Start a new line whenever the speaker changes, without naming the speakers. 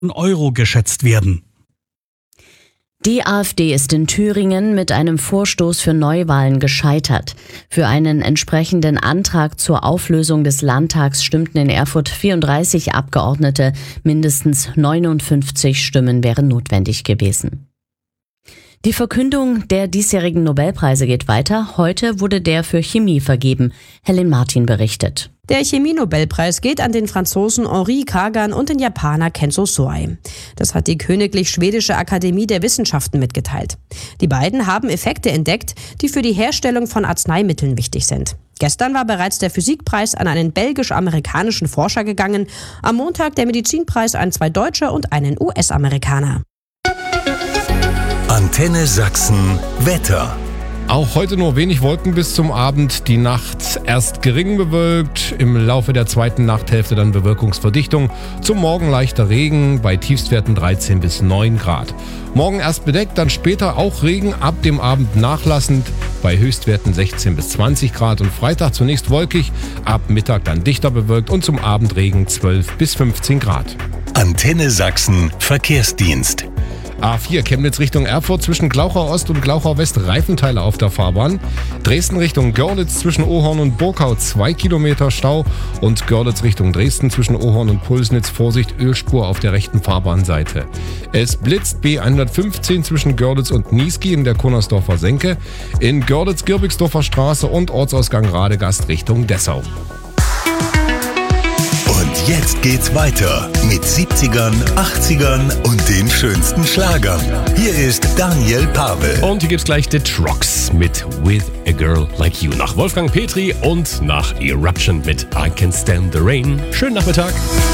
Euro geschätzt werden.
Die AfD ist in Thüringen mit einem Vorstoß für Neuwahlen gescheitert. Für einen entsprechenden Antrag zur Auflösung des Landtags stimmten in Erfurt 34 Abgeordnete. Mindestens 59 Stimmen wären notwendig gewesen. Die Verkündung der diesjährigen Nobelpreise geht weiter. Heute wurde der für Chemie vergeben. Helen Martin berichtet.
Der Chemie-Nobelpreis geht an den Franzosen Henri Kagan und den Japaner Kenzo Soei. Das hat die Königlich Schwedische Akademie der Wissenschaften mitgeteilt. Die beiden haben Effekte entdeckt, die für die Herstellung von Arzneimitteln wichtig sind. Gestern war bereits der Physikpreis an einen belgisch-amerikanischen Forscher gegangen. Am Montag der Medizinpreis an 2 Deutsche und einen US-Amerikaner.
Antenne Sachsen Wetter.
Auch heute nur wenig Wolken bis zum Abend. Die Nacht erst gering bewölkt, im Laufe der zweiten Nachthälfte dann Bewölkungsverdichtung. Zum Morgen leichter Regen, bei Tiefstwerten 13 bis 9 Grad. Morgen erst bedeckt, dann später auch Regen, ab dem Abend nachlassend, bei Höchstwerten 16 bis 20 Grad. Und Freitag zunächst wolkig, ab Mittag dann dichter bewölkt und zum Abend Regen 12 bis 15 Grad.
Antenne Sachsen Verkehrsdienst.
A4 Chemnitz Richtung Erfurt, zwischen Glauchau Ost und Glauchau West Reifenteile auf der Fahrbahn. Dresden Richtung Görlitz zwischen Ohorn und Burkau 2 Kilometer Stau. Und Görlitz Richtung Dresden zwischen Ohorn und Pulsnitz, Vorsicht, Ölspur auf der rechten Fahrbahnseite. Es blitzt B115 zwischen Görlitz und Niesky in der Kunnersdorfer Senke. In Görlitz-Girbigsdorfer Straße und Ortsausgang Radegast Richtung Dessau.
Und jetzt geht's weiter mit 70ern, 80ern und den schönsten Schlagern. Hier ist Daniel Pavel.
Und hier gibt's gleich The Trucks mit With a Girl Like You nach Wolfgang Petri und nach Eruption mit I Can Stand the Rain. Schönen Nachmittag.